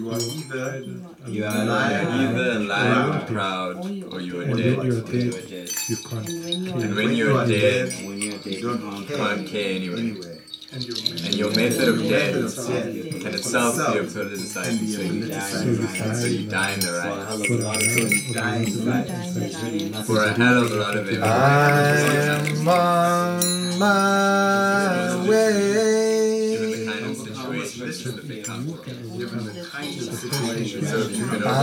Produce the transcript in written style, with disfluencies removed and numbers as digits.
You are either alive and proud, or you are dead. You can't. And when you are dead, you can't care anyway. And your method of death can itself be a politicized, so you die in the right. For a hell of a lot of it. I'm on my way. Given the kind of situation that they come from. So if you can